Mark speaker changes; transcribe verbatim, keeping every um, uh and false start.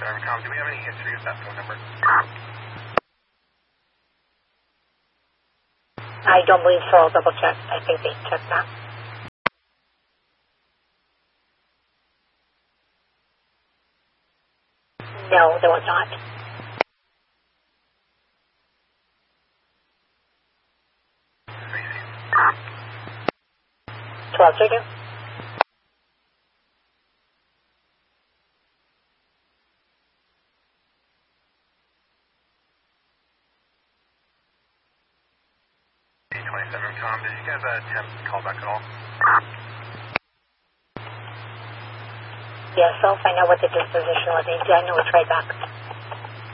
Speaker 1: twenty-seven, Tom, do we have any history with that phone number?
Speaker 2: I don't believe so. I'll double check. I think they checked that. No, there was not. twelve thirty.
Speaker 1: twenty-seven, Tom, did you guys uh, attempt to call back at all?
Speaker 2: Yes, I'll find out what the disposition was. I know it's right back.